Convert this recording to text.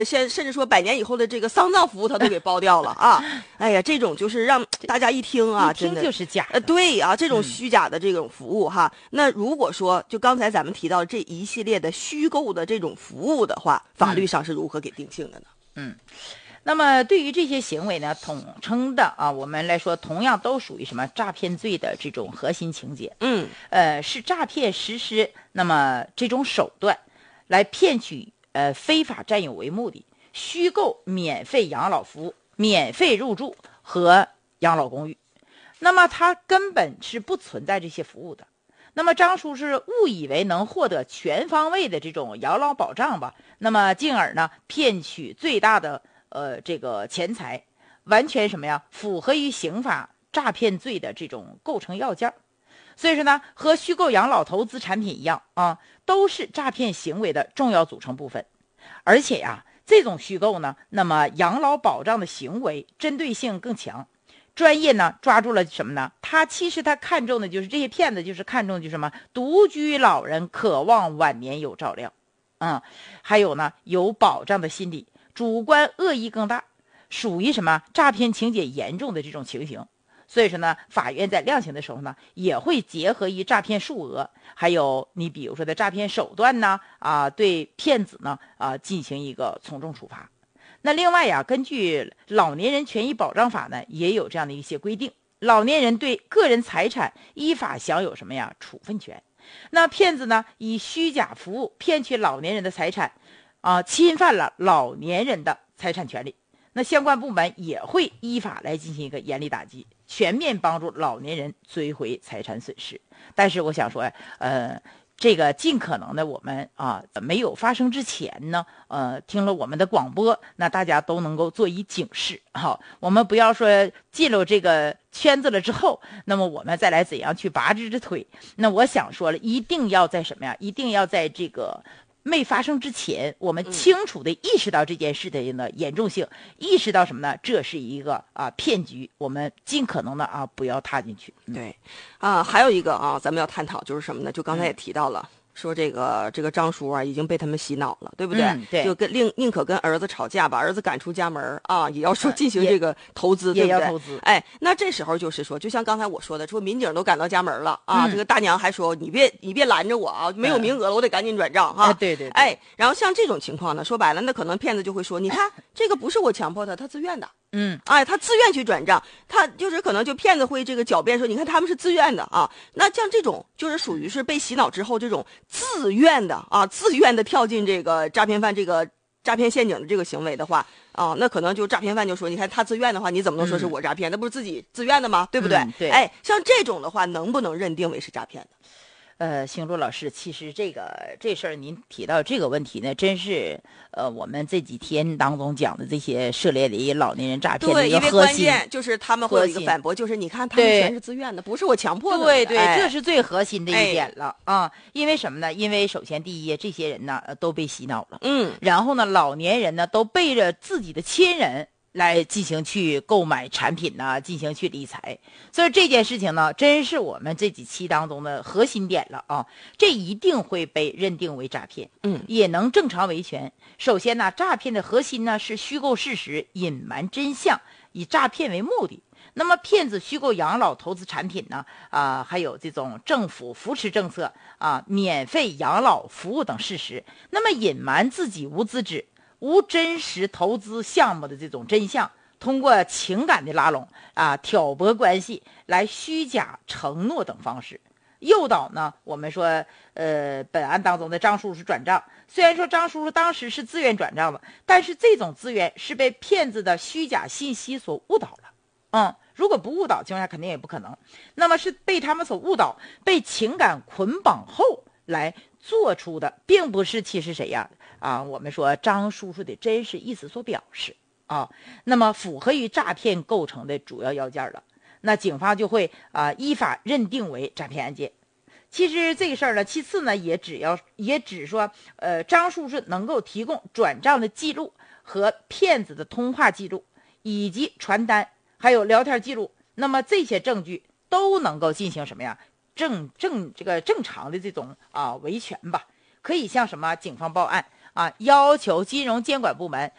甚至说100年以后的这个丧葬服务他都给包掉了啊！哎呀，这种就是让大家一听啊， 一听就是假的。对啊，这种虚假的这种服务哈，那如果说就刚才咱们提到这一系列的虚构的这种服务的话，法律上是如何给定性的呢？ 那么对于这些行为呢，统称的啊，我们来说同样都属于什么诈骗罪的这种核心情节。是诈骗实施那么这种手段来骗取非法占有为目的，虚构免费养老服务、免费入住和养老公寓。那么它根本是不存在这些服务的。那么张叔是误以为能获得全方位的这种养老保障吧，那么进而呢骗取最大的这个钱财，完全什么呀？符合于刑法诈骗罪的这种构成要件。所以说呢，和虚构养老投资产品一样啊，都是诈骗行为的重要组成部分。而且呀，这种虚构呢，那么养老保障的行为针对性更强。专业呢抓住了什么呢？其实他看重的就是这些骗子，就是看重就是什么？独居老人渴望晚年有照料，还有呢有保障的心理，主观恶意更大，属于什么诈骗情节严重的这种情形。所以说呢，法院在量刑的时候呢，也会结合于诈骗数额，还有你比如说的诈骗手段呢，对骗子呢进行一个从重处罚。那另外呀，根据《老年人权益保障法》呢，也有这样的一些规定，老年人对个人财产依法享有什么呀？处分权。那骗子呢，以虚假服务骗取老年人的财产，侵犯了老年人的财产权利。那相关部门也会依法来进行一个严厉打击，全面帮助老年人追回财产损失。但是我想说，这个尽可能的我们没有发生之前呢，听了我们的广播，那大家都能够做一警示。我们不要说进入这个圈子了之后，那么我们再来怎样去拔这只腿。那我想说了，一定要在什么呀？一定要在这个没发生之前，我们清楚的意识到这件事的严重性，意识到什么呢？这是一个骗局，我们尽可能的不要踏进去。 对，还有一个咱们要探讨就是什么呢？就刚才也提到了。说这个张叔已经被他们洗脑了，对不对？ 对， 就宁可跟儿子吵架，把儿子赶出家门也要说进行这个投资，对不对？ 也要投资。 哎，那这时候就是说，就像刚才我说的，说民警都赶到家门了这个大娘还说你别拦着我没有名额了，我得赶紧转账对对。 哎，然后像这种情况呢，说白了，那可能骗子就会说，你看这个不是我强迫他自愿的。他自愿去转账，他就是可能就骗子会这个狡辩说，你看他们是自愿的那像这种就是属于是被洗脑之后这种自愿的跳进这个诈骗犯这个诈骗陷阱的这个行为的话那可能就诈骗犯就说，你看他自愿的话，你怎么能说是我诈骗？那不是自己自愿的吗？对不对？ 对。 哎，像这种的话，能不能认定为是诈骗的？ 星柱老师，其实这事儿您提到这个问题呢，真是我们这几天当中讲的这些涉猎的老年人诈骗的一个核心。 对，因为关键就是他们会有一个反驳，就是你看他们全是自愿的，不是我强迫的。 对，这是最核心的一点了因为什么呢？因为首先第一，这些人呢都被洗脑了，然后呢，老年人呢都背着自己的亲人来进行去购买产品进行去理财，所以这件事情呢，真是我们这几期当中的核心点了这一定会被认定为诈骗，也能正常维权。首先呢，诈骗的核心呢是虚构事实、隐瞒真相，以诈骗为目的。那么骗子虚构养老投资产品呢还有这种政府扶持政策免费养老服务等事实，那么隐瞒自己无资质、无真实投资项目的这种真相，通过情感的拉拢挑拨关系，来虚假承诺等方式诱导呢。我们说本案当中的张叔叔转账，虽然说张叔叔当时是自愿转账的，但是这种自愿是被骗子的虚假信息所误导了。如果不误导情况下肯定也不可能，那么是被他们所误导，被情感捆绑后来做出的，并不是其实谁呀我们说张叔叔的真实意思所表示那么符合于诈骗构成的主要要件了，那警方就会依法认定为诈骗案件。其实这个事儿呢，其次呢，也只说张叔叔能够提供转账的记录和骗子的通话记录以及传单还有聊天记录，那么这些证据都能够进行什么呀这个正常的这种维权吧，可以向什么警方报案要求金融监管部门